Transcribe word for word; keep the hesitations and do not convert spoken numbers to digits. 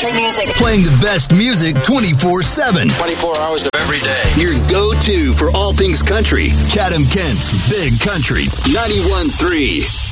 country music. Playing the best music twenty-four seven. twenty-four hours of every day. Your go-to for all things country. Chatham Kent's Big Country ninety-one point three.